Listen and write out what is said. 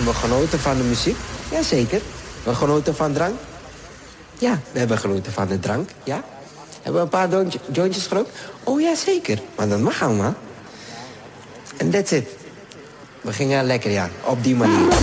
Hebben we genoten van de muziek? Jazeker. Hebben we genoten van drank? Ja, we hebben genoten van de drank, ja. Hebben we een paar jointjes gerookt? Oh ja, zeker. Maar dat mag allemaal. En that's it. We gingen lekker, ja. Op die manier.